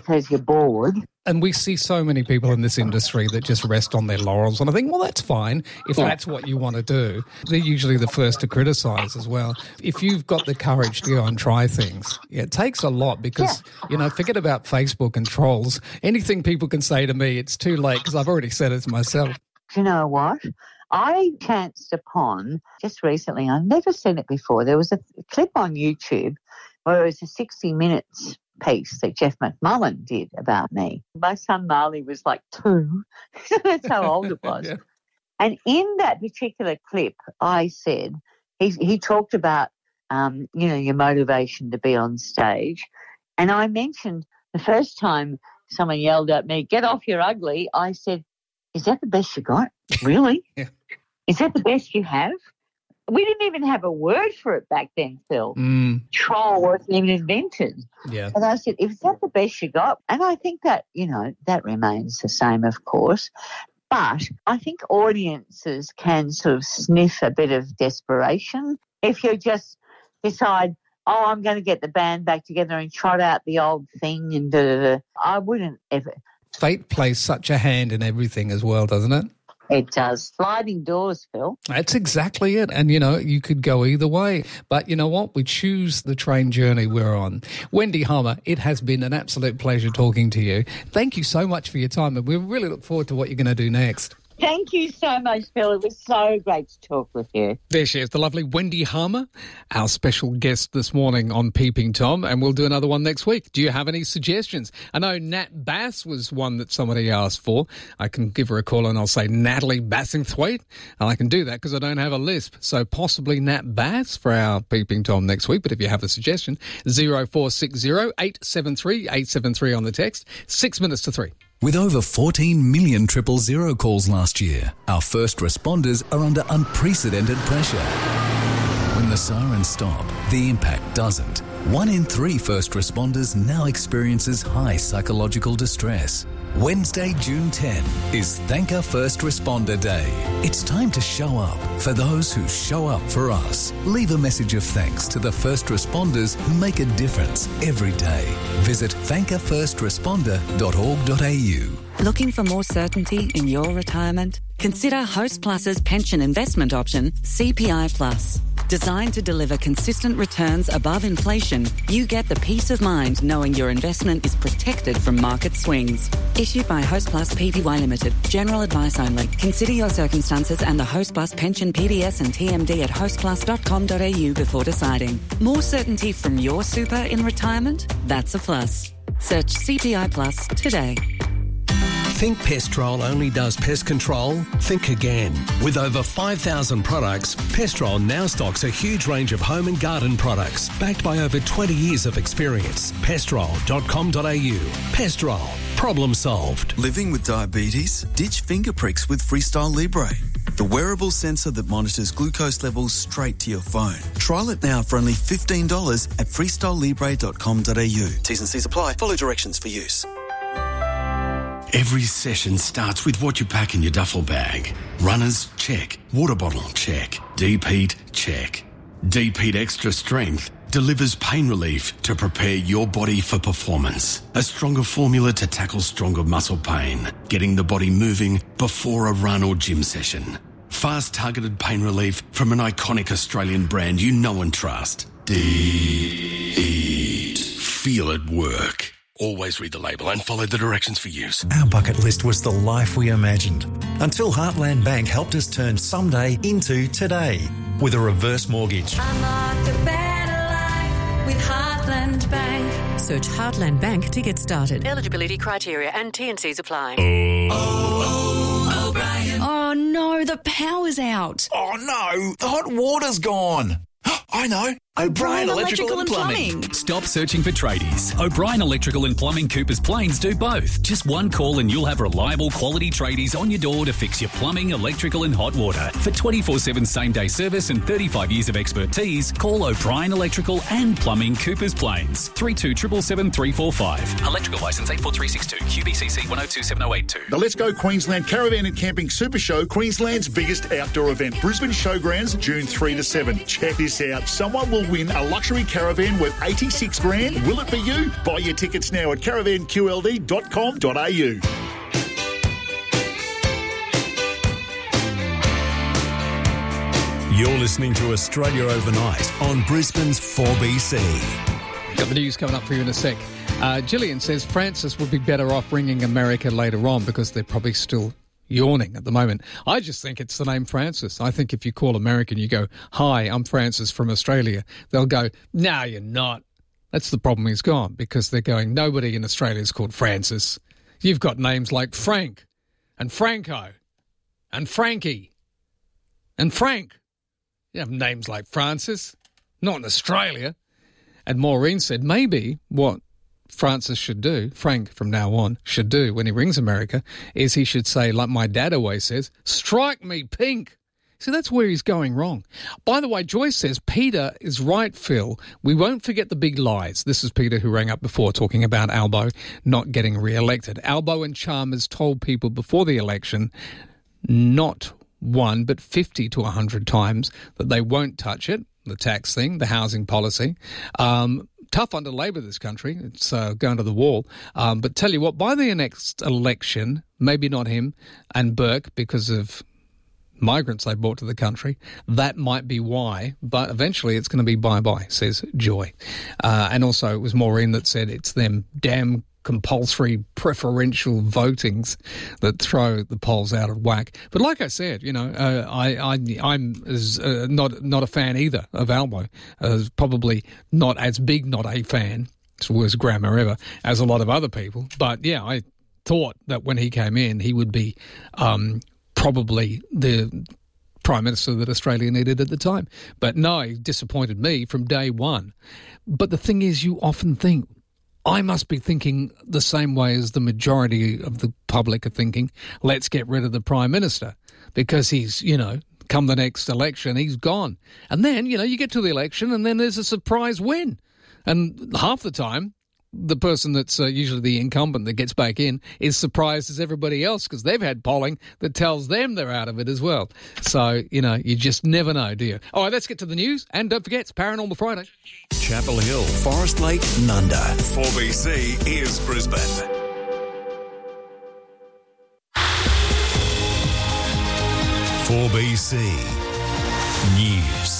because you're bored. And we see so many people in this industry that just rest on their laurels. And I think, well, that's fine if that's what you want to do. They're usually the first to criticise as well. If you've got the courage to go and try things, it takes a lot because, forget about Facebook and trolls. Anything people can say to me, it's too late because I've already said it to myself. Do you know what? I chanced upon, just recently, I've never seen it before, there was a clip on YouTube where it was a 60 Minutes piece that Jeff McMullen did about me. My son Marley was like 2. That's how old it was. Yeah. And in that particular clip, I said, he talked about, your motivation to be on stage. And I mentioned the first time someone yelled at me, "Get off, you're ugly," I said, "Is that the best you got? Really? Yeah. Is that the best you have?" We didn't even have a word for it back then, Phil. Troll wasn't even invented. Yeah. And I said, "Is that the best you got?" And I think that, that remains the same, of course. But I think audiences can sort of sniff a bit of desperation if you just decide, I'm going to get the band back together and trot out the old thing and da-da-da. I wouldn't ever. Fate plays such a hand in everything as well, doesn't it? It does. Sliding doors, Phil. That's exactly it. And, you could go either way. But you know what? We choose the train journey we're on. Wendy Harmer, it has been an absolute pleasure talking to you. Thank you so much for your time, and we really look forward to what you're going to do next. Thank you so much, Phil. It was so great to talk with you. There she is, the lovely Wendy Harmer, our special guest this morning on Peeping Tom, and we'll do another one next week. Do you have any suggestions? I know Nat Bass was one that somebody asked for. I can give her a call and I'll say Natalie Bassingthwaite, and I can do that because I don't have a lisp. So possibly Nat Bass for our Peeping Tom next week, but if you have a suggestion, 0460 873 873 on the text, 6 minutes to 3. With over 14 million 000 calls last year, our first responders are under unprecedented pressure. When the sirens stop, the impact doesn't. 1 in 3 first responders now experiences high psychological distress. Wednesday, June 10 is Thank a First Responder Day. It's time to show up for those who show up for us. Leave a message of thanks to the first responders who make a difference every day. Visit thankafirstresponder.org.au. Looking for more certainty in your retirement? Consider Host Plus's pension investment option, CPI Plus. Designed to deliver consistent returns above inflation, you get the peace of mind knowing your investment is protected from market swings. Issued by Host Plus Pty Limited. General advice only. Consider your circumstances and the Host Plus pension PDS and TMD at hostplus.com.au before deciding. More certainty from your super in retirement? That's a plus. Search CPI Plus today. Think Pestrol only does pest control? Think again. With over 5,000 products, Pestrol now stocks a huge range of home and garden products, backed by over 20 years of experience. Pestrol.com.au. Pestrol. Problem solved. Living with diabetes? Ditch finger pricks with Freestyle Libre, the wearable sensor that monitors glucose levels straight to your phone. Trial it now for only $15 at freestylelibre.com.au. T's and C's apply. Follow directions for use. Every session starts with what you pack in your duffel bag. Runners, check. Water bottle, check. Deep heat, check. Deep Heat Extra Strength delivers pain relief to prepare your body for performance. A stronger formula to tackle stronger muscle pain, getting the body moving before a run or gym session. Fast targeted pain relief from an iconic Australian brand you know and trust. Deep Heat. Feel it work. Always read the label and follow the directions for use. Our bucket list was the life we imagined, until Heartland Bank helped us turn someday into today with a reverse mortgage. Unlock the better life with Heartland Bank. Search Heartland Bank to get started. Eligibility criteria and T&Cs apply. O'Brien. Oh no, the power's out. Oh no, the hot water's gone. I know. O'Brien Electrical and Plumbing. Stop searching for tradies. O'Brien Electrical and Plumbing Coopers Plains do both. Just one call and you'll have reliable quality tradies on your door to fix your plumbing, electrical and hot water. For 24/7 same-day service and 35 years of expertise, call O'Brien Electrical and Plumbing Coopers Plains. 3277 345. Electrical licence 84362. QBCC 1027082. The Let's Go Queensland Caravan and Camping Super Show, Queensland's biggest outdoor event. Brisbane Showgrounds, June 3 to 7. Check this out. Someone will or win a luxury caravan worth 86 grand. Will it be you? Buy your tickets now at caravanqld.com.au. You're listening to Australia Overnight on Brisbane's 4BC. Got the news coming up for you in a sec. Gillian says Francis would be better off ringing America later on because they're probably still yawning at the moment. I just think it's the name Francis. I think if you call American, you go, "Hi, I'm Francis from Australia," they'll go, "No, you're not." That's the problem he's got, because they're going, nobody in Australia is called Francis. You've got names like Frank and Franco and Frankie and Frank. You have names like Francis, not in Australia. And Maureen said maybe what Francis should do, Frank from now on should do when he rings America, is he should say, like my dad always says, "Strike me pink." See, that's where he's going wrong. By the way, Joyce says, Peter is right, Phil. We won't forget the big lies. This is Peter who rang up before talking about Albo not getting re-elected. Albo and Chalmers told people before the election, not one, but 50 to 100 times, that they won't touch it, the tax thing, the housing policy. Tough under Labor, this country. It's going to the wall. But tell you what, by the next election, maybe not him and Burke, because of migrants they brought to the country, that might be why, but eventually it's going to be bye-bye, says Joy. And also it was Maureen that said it's them damn compulsory preferential votings that throw the polls out of whack. But like I said, I'm not a fan either of Albo. Probably not as big, not a fan, it's the worst grammar ever, as a lot of other people. But yeah, I thought that when he came in, he would be probably the Prime Minister that Australia needed at the time. But no, he disappointed me from day one. But the thing is, you often think, I must be thinking the same way as the majority of the public are thinking, let's get rid of the Prime Minister because he's, come the next election, he's gone. And then, you get to the election and then there's a surprise win. And half the time, the person that's usually the incumbent that gets back in is surprised as everybody else because they've had polling that tells them they're out of it as well. So, you just never know, do you? All right, let's get to the news. And don't forget, it's Paranormal Friday. Chapel Hill, Forest Lake, Nunda. 4BC is Brisbane. .4BC News.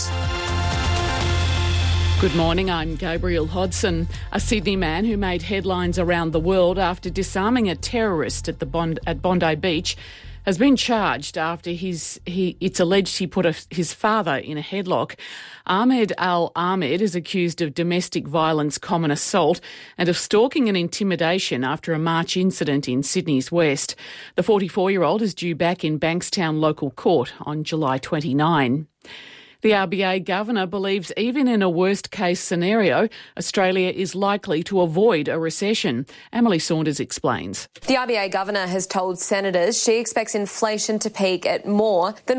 Good morning, I'm Gabriel Hodson. A Sydney man who made headlines around the world after disarming a terrorist at Bondi Beach has been charged after it's alleged he put his father in a headlock. Ahmed Al-Ahmed is accused of domestic violence, common assault, and of stalking and intimidation after a March incident in Sydney's west. The 44-year-old is due back in Bankstown local court on July 29. The RBA governor believes even in a worst-case scenario, Australia is likely to avoid a recession. Emily Saunders explains. The RBA governor has told senators she expects inflation to peak at more than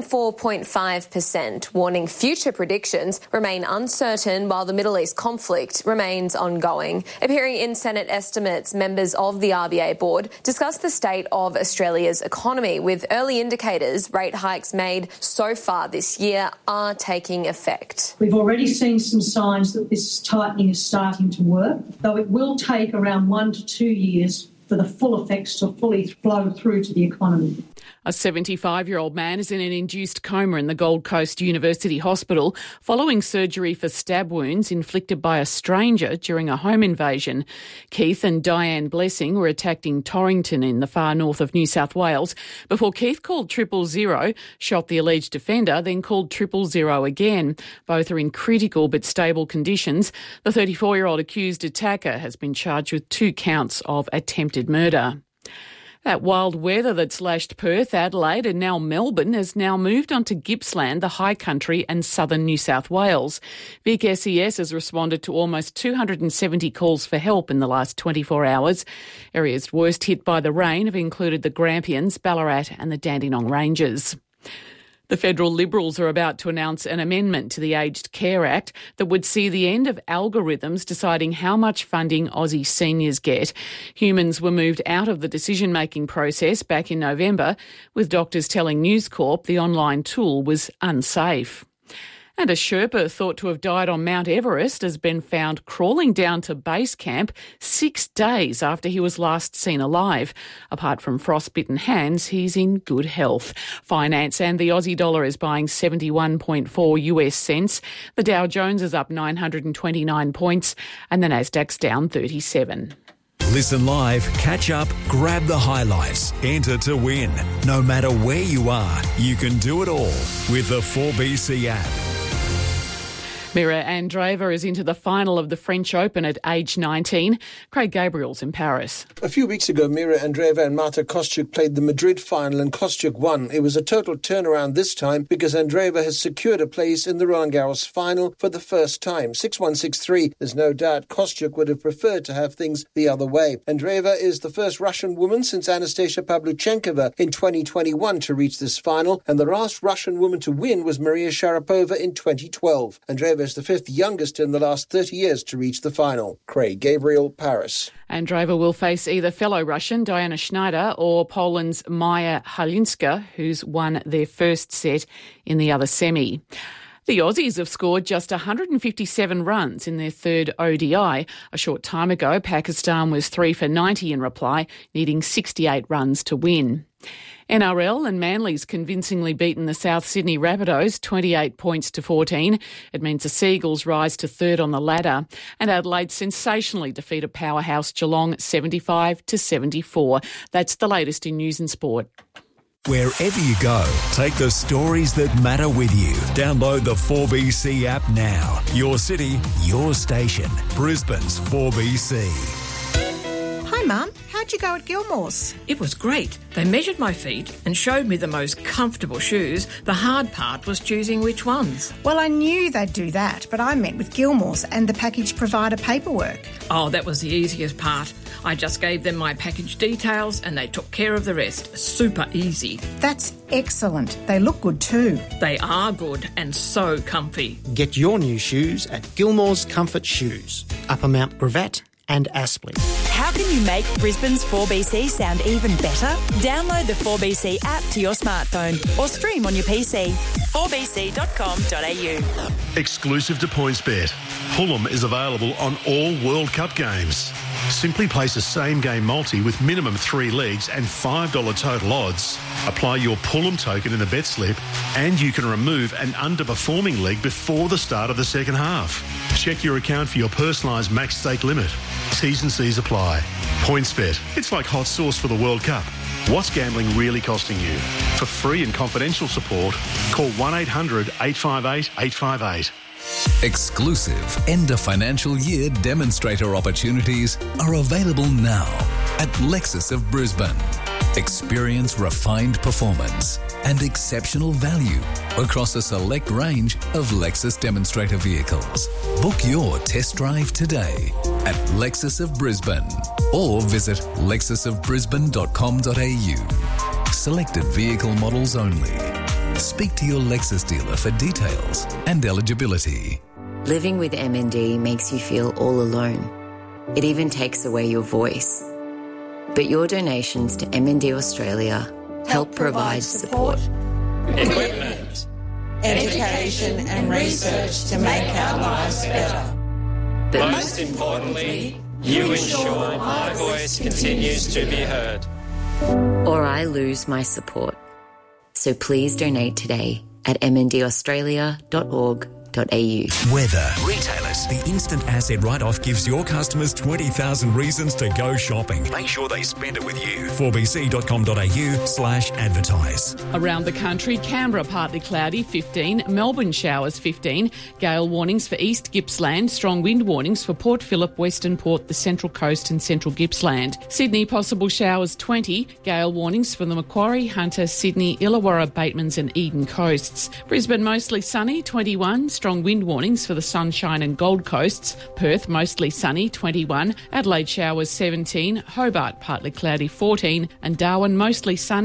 4.5%, warning future predictions remain uncertain while the Middle East conflict remains ongoing. Appearing in Senate estimates, members of the RBA board discussed the state of Australia's economy, with early indicators rate hikes made so far this year are taking effect. We've already seen some signs that this tightening is starting to work, though it will take around 1 to 2 years for the full effects to fully flow through to the economy. A 75-year-old man is in an induced coma in the Gold Coast University Hospital following surgery for stab wounds inflicted by a stranger during a home invasion. Keith and Diane Blessing were attacked in Torrington in the far north of New South Wales before Keith called 000, shot the alleged offender, then called 000 again. Both are in critical but stable conditions. The 34-year-old accused attacker has been charged with 2 counts of attempted murder. That wild weather that's lashed Perth, Adelaide and now Melbourne has now moved on to Gippsland, the high country and southern New South Wales. Vic SES has responded to almost 270 calls for help in the last 24 hours. Areas worst hit by the rain have included the Grampians, Ballarat and the Dandenong Ranges. The federal Liberals are about to announce an amendment to the Aged Care Act that would see the end of algorithms deciding how much funding Aussie seniors get. Humans were moved out of the decision-making process back in November, with doctors telling News Corp the online tool was unsafe. And a Sherpa thought to have died on Mount Everest has been found crawling down to base camp 6 days after he was last seen alive. Apart from frostbitten hands, he's in good health. Finance and the Aussie dollar is buying 71.4 US cents. The Dow Jones is up 929 points and the Nasdaq's down 37. Listen live, catch up, grab the highlights, enter to win. No matter where you are, you can do it all with the 4BC app. Mira Andreeva is into the final of the French Open at age 19. Craig Gabriel's in Paris. A few weeks ago, Mira Andreeva and Marta Kostyuk played the Madrid final and Kostyuk won. It was a total turnaround this time because Andreeva has secured a place in the Roland-Garros final for the first time. 6-1, 6-3. There's no doubt Kostyuk would have preferred to have things the other way. Andreeva is the first Russian woman since Anastasia Pavlyuchenkova in 2021 to reach this final, and the last Russian woman to win was Maria Sharapova in 2012. Andreeva is the fifth youngest in the last 30 years to reach the final. Craig Gabriel, Paris. Andreeva will face either fellow Russian Diana Schneider or Poland's Maja Halinska, who's won their first set in the other semi. The Aussies have scored just 157 runs in their third ODI. A short time ago, Pakistan was 3 for 90 in reply, needing 68 runs to win. NRL and Manly's convincingly beaten the South Sydney Rabbitohs 28 points to 14. It means the Seagulls rise to third on the ladder. And Adelaide sensationally defeated powerhouse Geelong 75 to 74. That's the latest in news and sport. Wherever you go, take the stories that matter with you. Download the 4BC app now. Your city, your station. Brisbane's 4BC. Hi, Mum. How'd you go at Gilmore's? It was great. They measured my feet and showed me the most comfortable shoes. The hard part was choosing which ones. Well, I knew they'd do that, but I met with Gilmore's and the package provider paperwork. Oh, that was the easiest part. I just gave them my package details and they took care of the rest. Super easy. That's excellent. They look good too. They are good and so comfy. Get your new shoes at Gilmore's Comfort Shoes, Upper Mount Gravatt and Aspley. How can you make Brisbane's 4BC sound even better? Download the 4BC app to your smartphone or stream on your PC. 4bc.com.au. Exclusive to PointsBet, Pullum is available on all World Cup games. Simply place a same-game multi with minimum 3 legs and $5 total odds. Apply your Pullum token in the bet slip and you can remove an underperforming leg before the start of the second half. Check your account for your personalised max stake limit. T's and C's apply. PointsBet. It's like hot sauce for the World Cup. What's gambling really costing you? For free and confidential support, call 1-800-858-858. Exclusive end of financial year demonstrator opportunities are available now at Lexus of Brisbane. Experience refined performance and exceptional value across a select range of Lexus demonstrator vehicles. Book your test drive today at Lexus of Brisbane or visit lexusofbrisbane.com.au. Selected vehicle models only. Speak to your Lexus dealer for details and eligibility. Living with MND makes you feel all alone. It even takes away your voice. But your donations to MND Australia help provide support, equipment, education and research to make our lives better. But most importantly, you ensure my voice continues to be heard. Or I lose my support. So please donate today at mndaustralia.org.au. Weather. Retailers. The instant asset write-off gives your customers 20,000 reasons to go shopping. Make sure they spend it with you. 4bc.com.au/advertise. Around the country, Canberra partly cloudy, 15. Melbourne showers, 15. Gale warnings for East Gippsland. Strong wind warnings for Port Phillip, Western Port, the Central Coast and Central Gippsland. Sydney, possible showers, 20. Gale warnings for the Macquarie, Hunter, Sydney, Illawarra, Batemans and Eden coasts. Brisbane, mostly sunny, 21. Strong wind warnings for the Sunshine and Gold Coasts. Perth, mostly sunny, 21. Adelaide, showers, 17. Hobart, partly cloudy, 14. And Darwin, mostly sunny.